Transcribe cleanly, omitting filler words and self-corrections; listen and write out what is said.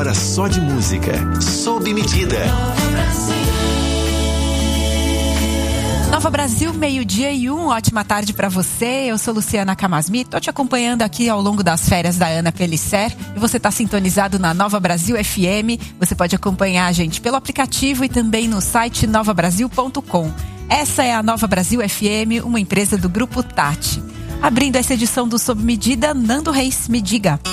hora só de música. Sob medida. Nova Brasil, 12:01, ótima tarde pra você. Eu sou Luciana Camasmi, tô te acompanhando aqui ao longo das férias da Ana Pellicer e você tá sintonizado na Nova Brasil FM. Você pode acompanhar a gente pelo aplicativo e também no site novabrasil.com. Essa é a Nova Brasil FM, uma empresa do Grupo Tati. Abrindo essa edição do Sob Medida, Nando Reis, me diga.